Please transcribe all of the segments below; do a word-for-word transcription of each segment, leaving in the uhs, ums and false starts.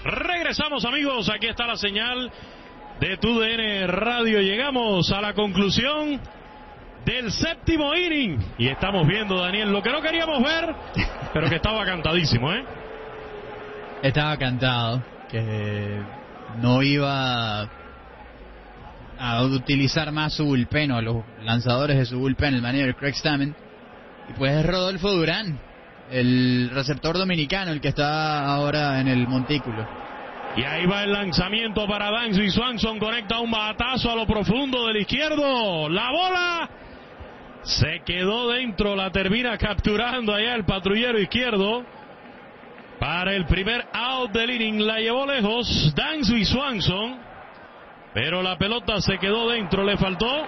Regresamos, amigos, aquí está la señal de T U D N Radio. Llegamos a la conclusión del séptimo inning y estamos viendo, Daniel, lo que no queríamos ver, pero que estaba cantadísimo, ¿eh? Estaba cantado, que no iba a utilizar más su bullpen o a los lanzadores de su bullpen, el manager Craig Stammen, y pues es Rodolfo Durán, el receptor dominicano, el que está ahora en el montículo. Y ahí va el lanzamiento para Dansby Swanson, conecta un batazo a lo profundo del izquierdo, la bola se quedó dentro, la termina capturando allá el patrullero izquierdo para el primer out del inning, la llevó lejos Dansby Swanson, pero la pelota se quedó dentro, le faltó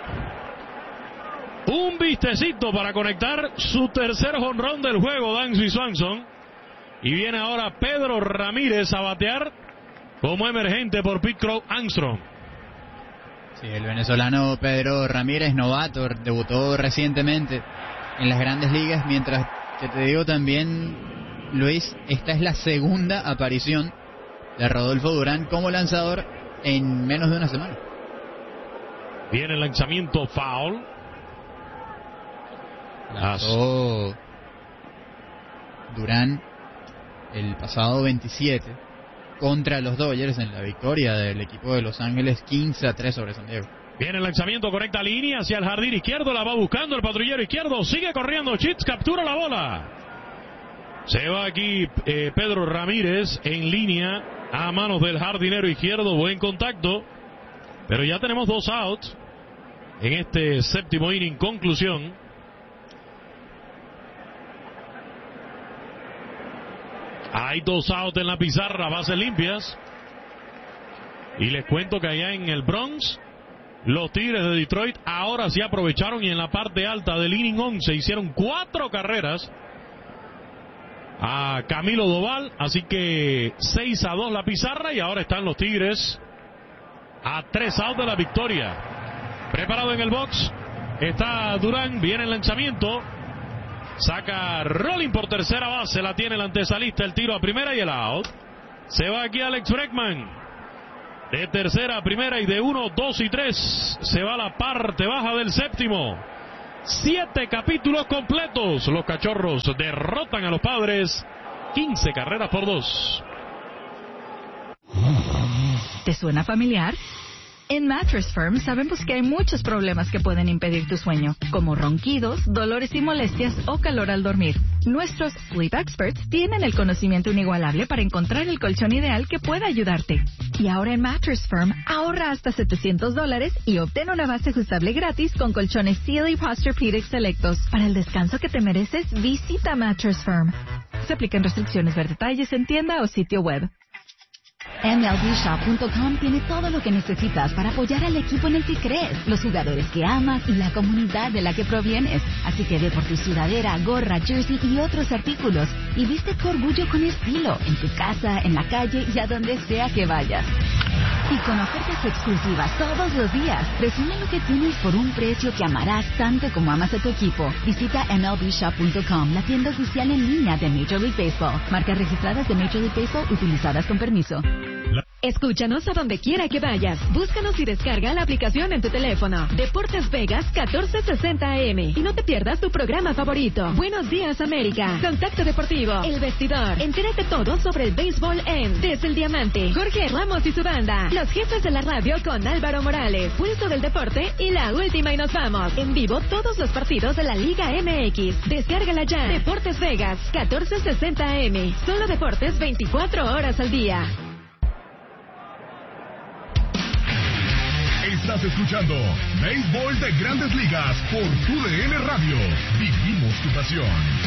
un vistecito para conectar su tercer jonrón del juego, Dansby Swanson. Y viene ahora Pedro Ramírez a batear como emergente por Pete Crow Armstrong. Sí, el venezolano Pedro Ramírez, novato, debutó recientemente en las grandes ligas, mientras que te digo también, Luis, esta es la segunda aparición de Rodolfo Durán como lanzador en menos de una semana. Viene el lanzamiento foul. Lanzó Durán el pasado veintisiete contra los Dodgers en la victoria del equipo de Los Ángeles quince a tres sobre San Diego. Viene el lanzamiento, conecta línea hacia el jardín izquierdo, la va buscando el patrullero izquierdo, sigue corriendo Chits, captura la bola. Se va aquí eh, Pedro Ramírez en línea a manos del jardinero izquierdo, buen contacto, pero ya tenemos dos outs en este séptimo inning, conclusión. Hay dos outs en la pizarra, bases limpias. Y les cuento que allá en el Bronx, los Tigres de Detroit ahora sí aprovecharon y en la parte alta del inning once hicieron cuatro carreras a Camilo Doval. Así que seis a dos la pizarra y ahora están los Tigres a tres outs de la victoria. Preparado en el box está Durán, viene el lanzamiento. Saca Rolling por tercera base, la tiene el antesalista, el tiro a primera y el out. Se va aquí Alex Bregman. De tercera a primera y de uno, dos y tres. Se va a la parte baja del séptimo. Siete capítulos completos. Los Cachorros derrotan a los Padres. quince carreras por dos. ¿Te suena familiar? En Mattress Firm sabemos que hay muchos problemas que pueden impedir tu sueño, como ronquidos, dolores y molestias o calor al dormir. Nuestros Sleep Experts tienen el conocimiento inigualable para encontrar el colchón ideal que pueda ayudarte. Y ahora en Mattress Firm, ahorra hasta setecientos dólares y obtén una base ajustable gratis con colchones Sealy Posturepedic selectos. Para el descanso que te mereces, visita Mattress Firm. Se aplican restricciones, ver detalles en tienda o sitio web. M L B Shop punto com tiene todo lo que necesitas para apoyar al equipo en el que crees, los jugadores que amas y la comunidad de la que provienes. Así que ve por tu sudadera, gorra, jersey y otros artículos y viste tu orgullo con estilo, en tu casa, en la calle y a donde sea que vayas. Y con ofertas exclusivas todos los días, resume lo que tienes por un precio que amarás tanto como amas a tu equipo. Visita M L B Shop punto com, la tienda oficial en línea de Major League Baseball. Marcas registradas de Major League Baseball utilizadas con permiso. Escúchanos a donde quiera que vayas. Búscanos y descarga la aplicación en tu teléfono. Deportes Vegas catorce sesenta A M. Y no te pierdas tu programa favorito. Buenos días, América. Contacto Deportivo. El Vestidor. Entérate todo sobre el béisbol en Desde el Diamante. Jorge Ramos y su banda. Los jefes de la radio con Álvaro Morales. Pulso del deporte y la última y nos vamos. En vivo todos los partidos de la Liga M X. Descárgala ya. Deportes Vegas catorce sesenta A M. Solo deportes veinticuatro horas al día. Estás escuchando Béisbol de Grandes Ligas por T U D N Radio. Vivimos tu pasión.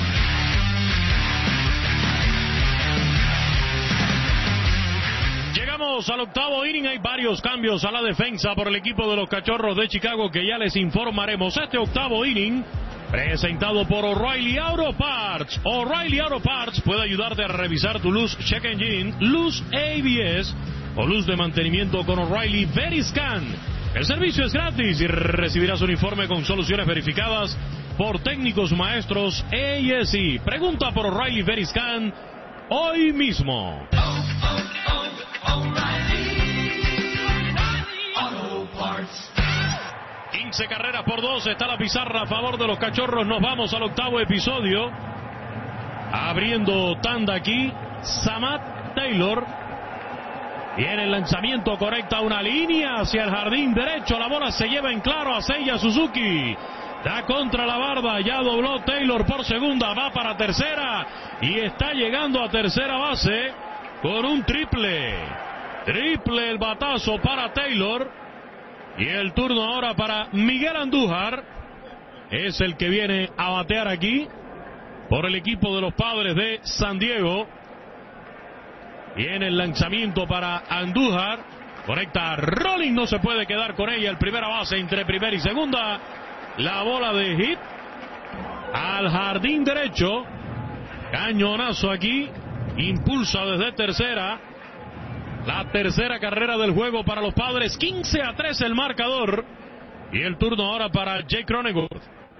Llegamos al octavo inning. Hay varios cambios a la defensa por el equipo de los Cachorros de Chicago que ya les informaremos. Este octavo inning presentado por O'Reilly Auto Parts. O'Reilly Auto Parts puede ayudarte a revisar tu luz check engine, luz A B S o luz de mantenimiento con O'Reilly Veriscan. El servicio es gratis y recibirás un informe con soluciones verificadas por técnicos maestros A S I. Pregunta por O'Reilly Veriscan hoy mismo. Oh, oh, oh. quince carreras por dos, está la pizarra a favor de los Cachorros. Nos vamos al octavo episodio. Abriendo tanda aquí, Samad Taylor. Viene el lanzamiento, conecta una línea hacia el jardín derecho. La bola se lleva en claro a Seiya Suzuki. Da contra la barda, ya dobló Taylor por segunda, va para tercera y está llegando a tercera base con un triple. Triple el batazo para Taylor. Y el turno ahora para Miguel Andújar. Es el que viene a batear aquí por el equipo de los Padres de San Diego. Viene el lanzamiento para Andújar. Conecta a Rolling, no se puede quedar con ella. El primera base entre primera y segunda. La bola de hit al jardín derecho. Cañonazo aquí. Impulsa desde tercera. La tercera carrera del juego para los Padres. quince a tres el marcador. Y el turno ahora para Jake Cronenworth.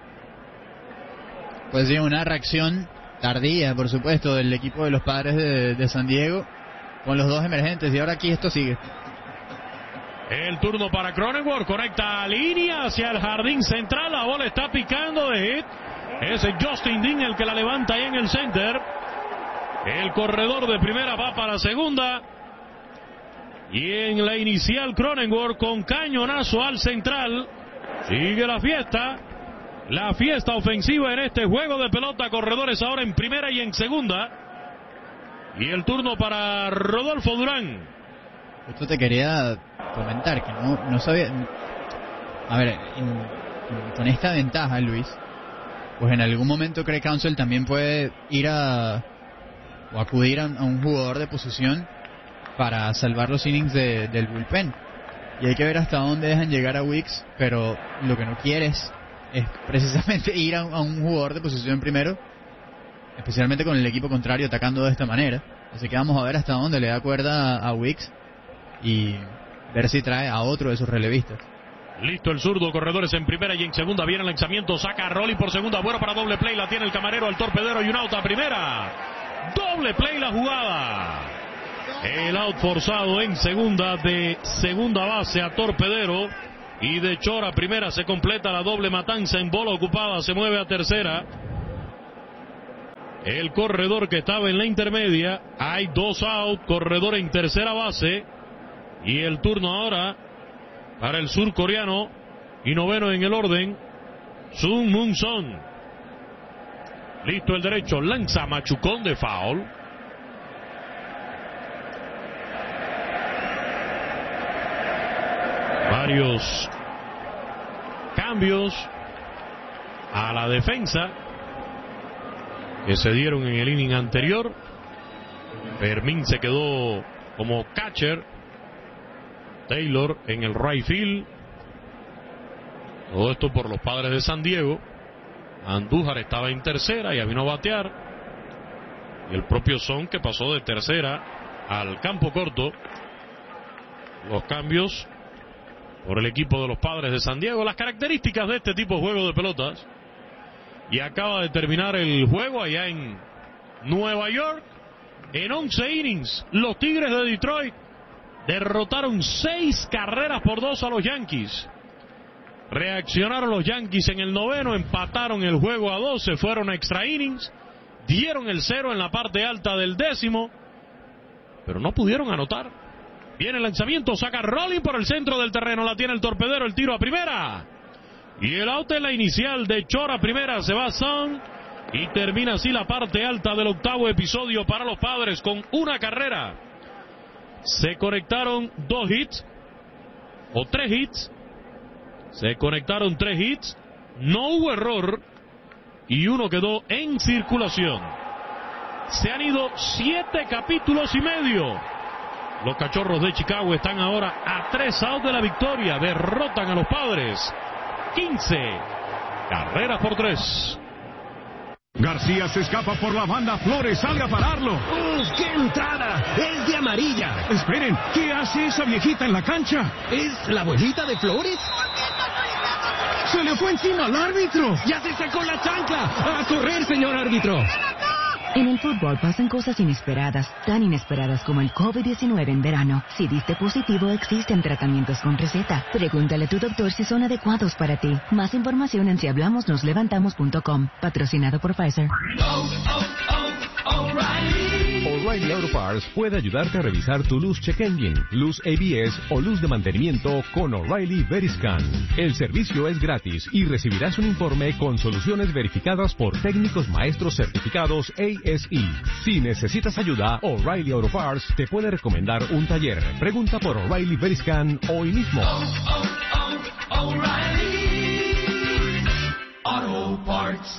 Pues sí, una reacción tardía, por supuesto, del equipo de los Padres de, de San Diego, con los dos emergentes, y ahora aquí esto sigue. El turno para Cronenworth, conecta línea hacia el jardín central, la bola está picando de hit. Es Justin Dean el que la levanta ahí en el center. El corredor de primera va para segunda. Y en la inicial Cronenworth con cañonazo al central. Sigue la fiesta. La fiesta ofensiva en este juego de pelota. Corredores ahora en primera y en segunda. Y el turno para Rodolfo Durán. Esto te quería comentar, que no, no sabía... A ver, en, con esta ventaja, Luis, pues en algún momento Craig Counsell también puede ir a... o acudir a, a un jugador de posición para salvar los innings de, del bullpen. Y hay que ver hasta dónde dejan llegar a Wicks, pero lo que no quieres es precisamente ir a, a un jugador de posición primero, especialmente con el equipo contrario atacando de esta manera. Así que vamos a ver hasta dónde le da cuerda a, a Wicks y ver si trae a otro de sus relevistas. Listo el zurdo, corredores en primera y en segunda. Viene el lanzamiento, saca a Rolling por segunda, bueno para doble play, la tiene el camarero al torpedero y un out a primera. Doble play la jugada. El out forzado en segunda, de segunda base a torpedero y de Chora a primera. Se completa la doble matanza en bola ocupada, se mueve a tercera. El corredor que estaba en la intermedia, hay dos out, corredor en tercera base. Y el turno ahora para el surcoreano y noveno en el orden, Sung Moon Son. Listo el derecho, lanza machucón de foul. Varios cambios a la defensa que se dieron en el inning anterior. Fermín se quedó como catcher. Taylor en el right field. Todo esto por los Padres de San Diego. Andújar estaba en tercera y vino a batear. Y el propio Son, que pasó de tercera al campo corto. Los cambios por el equipo de los Padres de San Diego. Las características de este tipo de juego de pelotas. Y acaba de terminar el juego allá en Nueva York. En once innings, los Tigres de Detroit derrotaron seis carreras por dos a los Yankees. Reaccionaron los Yankees en el noveno, empataron el juego a dos, se fueron a extra innings, dieron el cero en la parte alta del décimo, pero no pudieron anotar. Viene el lanzamiento, saca Rolling por el centro del terreno, la tiene el torpedero, el tiro a primera. Y el out en la inicial de Chora a primera, se va Son y termina así la parte alta del octavo episodio para los Padres con una carrera. Se conectaron dos hits o tres hits. Se conectaron tres hits. No hubo error y uno quedó en circulación. Se han ido siete capítulos y medio. Los Cachorros de Chicago están ahora a tres outs de la victoria. Derrotan a los Padres quince carreras por tres. García se escapa por la banda, Flores sale a pararlo. ¡Uf, qué entrada! ¡Es de amarilla! Esperen, ¿qué hace esa viejita en la cancha? ¿Es la abuelita de Flores? ¡Se le fue encima al árbitro! ¡Ya se sacó la chancla! ¡A correr, señor árbitro! En el fútbol pasan cosas inesperadas, tan inesperadas como el COVID diecinueve en verano. Si diste positivo, existen tratamientos con receta. Pregúntale a tu doctor si son adecuados para ti. Más información en si hablamos nos levantamos punto com. Patrocinado por Pfizer. Oh, oh, oh, O'Reilly. O'Reilly Auto Parts puede ayudarte a revisar tu luz check engine, luz A B S o luz de mantenimiento con O'Reilly Veriscan. El servicio es gratis y recibirás un informe con soluciones verificadas por técnicos maestros certificados A S E. Si necesitas ayuda, O'Reilly Auto Parts te puede recomendar un taller. Pregunta por O'Reilly Veriscan hoy mismo. Oh, oh, oh, O'Reilly Auto Parts.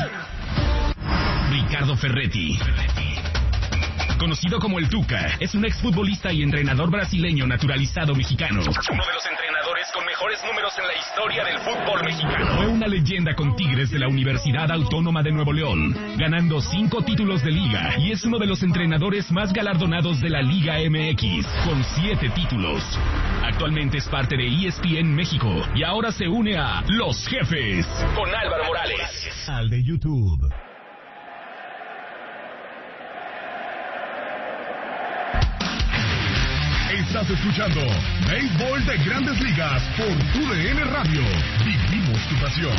Ricardo Ferretti, conocido como el Tuca, es un exfutbolista y entrenador brasileño naturalizado mexicano. Uno de los entrenadores con mejores números en la historia del fútbol mexicano. Fue una leyenda con Tigres de la Universidad Autónoma de Nuevo León, ganando cinco títulos de liga, y es uno de los entrenadores más galardonados de la Liga M X, con siete títulos. Actualmente es parte de E S P N México y ahora se une a Los Jefes con Álvaro Morales. Al de YouTube. Estás escuchando Béisbol de Grandes Ligas por U D N Radio. Vivimos tu pasión.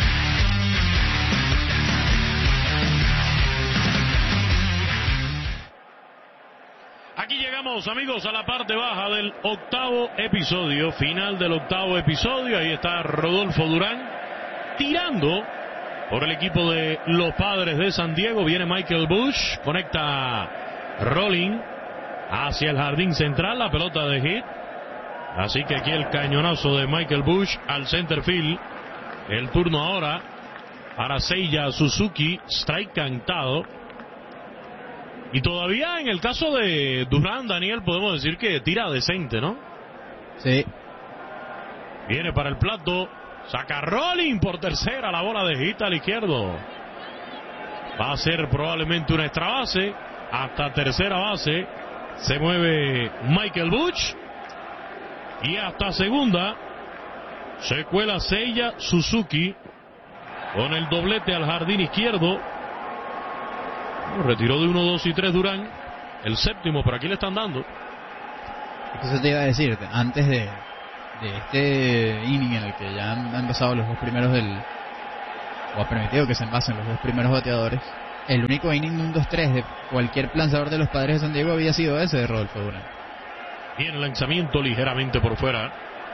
Aquí llegamos, amigos, a la parte baja del octavo episodio, final del octavo episodio. Ahí está Rodolfo Durán tirando por el equipo de los Padres de San Diego. Viene Michael Busch, conecta Rolling hacia el jardín central, la pelota de hit. Así que aquí el cañonazo de Michael Busch al center field. El turno ahora para Seiya Suzuki, strike cantado. Y todavía en el caso de Durán, Daniel, podemos decir que tira decente, ¿no? Sí. Viene para el plato, saca Rolling por tercera, la bola de hit al izquierdo. Va a ser probablemente una extra base, hasta tercera base. Se mueve Michael Busch y hasta segunda se cuela Seiya Suzuki con el doblete al jardín izquierdo. Retiró de uno, dos y tres Durán. El séptimo, por aquí le están dando. Eso te iba a decir, antes de, de este inning en el que ya han, han pasado los dos primeros del... o ha permitido que se envasen los dos primeros bateadores. El único inning de un dos tres de cualquier lanzador de los Padres de San Diego había sido ese de Rodolfo Durán. Bien, el lanzamiento ligeramente por fuera.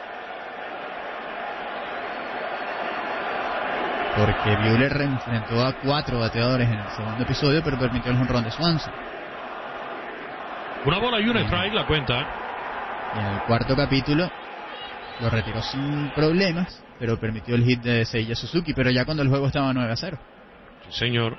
Porque Buehler enfrentó a cuatro bateadores en el segundo episodio, pero permitió el jonrón de Swanson. Una bola y un strike la cuenta. Y en el cuarto capítulo lo retiró sin problemas, pero permitió el hit de Seiya Suzuki, pero ya cuando el juego estaba nueve a cero. Sí, señor.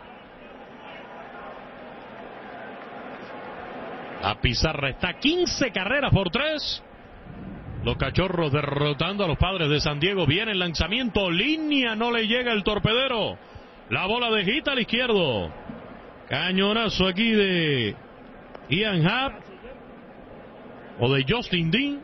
La pizarra está quince carreras por tres. Los Cachorros derrotando a los Padres de San Diego. Viene el lanzamiento, línea, no le llega el torpedero. La bola de hit al izquierdo. Cañonazo aquí de Ian Happ o de Justin Dean.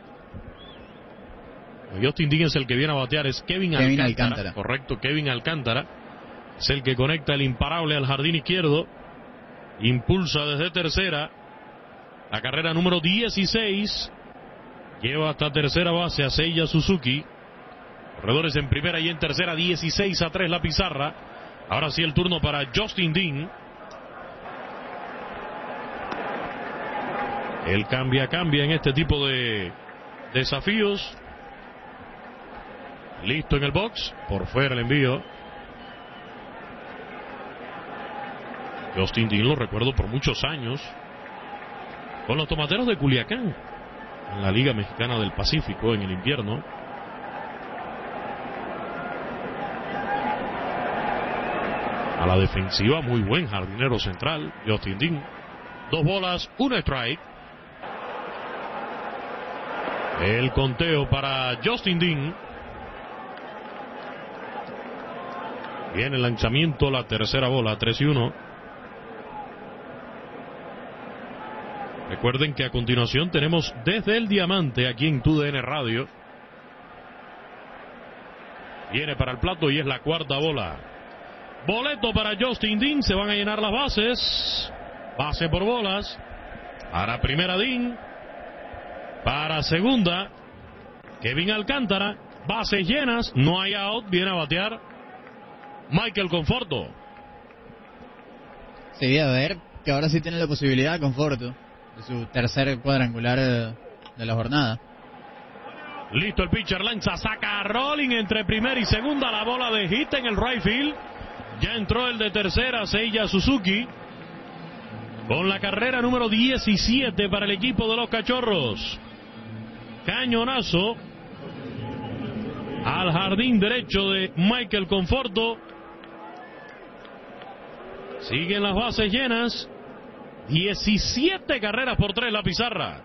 Justin Dean es el que viene a batear, es Kevin, Kevin Alcántara. Alcántara. Correcto, Kevin Alcántara. Es el que conecta el imparable al jardín izquierdo. Impulsa desde tercera. La carrera número dieciséis. Lleva hasta tercera base a Seiya Suzuki. Corredores en primera y en tercera, dieciséis a tres la pizarra. Ahora sí el turno para Justin Dean. El cambia, cambia en este tipo de desafíos. Listo en el box. Por fuera el envío. Justin Dean lo recuerdo por muchos años con los Tomateros de Culiacán en la Liga Mexicana del Pacífico en el invierno. A la defensiva, muy buen jardinero central, Justin Dean. Dos bolas, un strike. El conteo para Justin Dean. Viene el lanzamiento, la tercera bola, tres y uno. Recuerden que a continuación tenemos Desde el Diamante aquí en Tu D N Radio. Viene para el plato y es la cuarta bola. Boleto para Justin Dean. Se van a llenar las bases. Base por bolas. Para primera Dean. Para segunda Kevin Alcántara. Bases llenas. No hay out. Viene a batear Michael Conforto. Sí, a ver, que ahora sí tiene la posibilidad Conforto de su tercer cuadrangular de la jornada. Listo el pitcher, lanza, saca a Rolling entre primera y segunda. La bola de hit en el right field. Ya entró el de tercera, Seiya Suzuki, con la carrera número diecisiete para el equipo de los Cachorros. Cañonazo al jardín derecho de Michael Conforto. Siguen las bases llenas. diecisiete carreras por tres la pizarra.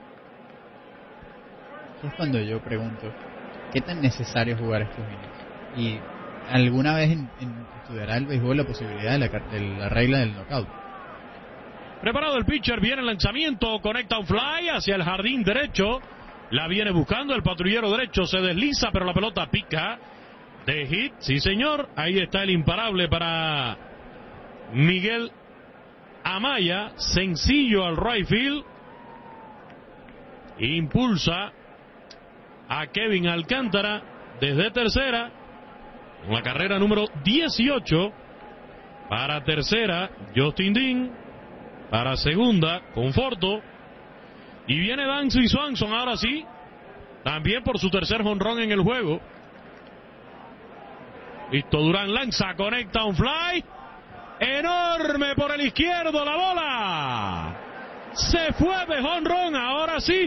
Es cuando yo pregunto, ¿qué tan necesario es jugar estos minutos? Y alguna vez en, en, estudiará el béisbol la posibilidad de la, de la regla del knockout. Preparado el pitcher, viene el lanzamiento, conecta un fly hacia el jardín derecho. La viene buscando el patrullero derecho, se desliza, pero la pelota pica. De hit, sí señor, ahí está el imparable para Miguel Amaya. Sencillo al right field. Impulsa a Kevin Alcántara desde tercera. La carrera número dieciocho. Para tercera, Justin Dean. Para segunda, Conforto. Y viene Dansby Swanson ahora sí. También por su tercer jonrón en el juego. Listo, Durán lanza, conecta un fly. Enorme por el izquierdo la bola. Se fue de jonrón, ahora sí.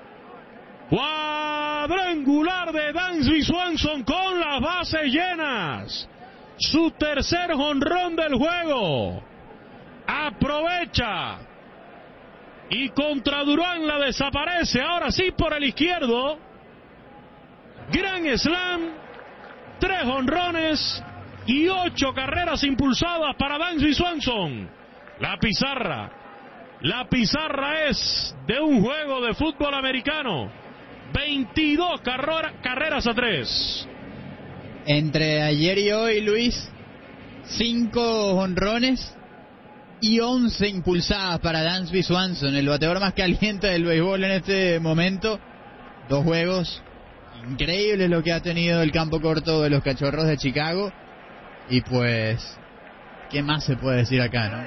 Cuadrangular de Dansby Swanson con las bases llenas. Su tercer jonrón del juego. Aprovecha. Y contra Durán la desaparece. Ahora sí por el izquierdo. Gran slam. Tres jonrones y ocho carreras impulsadas para Dansby Swanson. La pizarra. La pizarra es de un juego de fútbol americano. veintidós carrera, carreras a tres. Entre ayer y hoy, Luis, cinco jonrones y once impulsadas para Dansby Swanson, el bateador más caliente del béisbol en este momento. Dos juegos increíbles lo que ha tenido el campo corto de los Cachorros de Chicago. Y pues, ¿qué más se puede decir acá, no?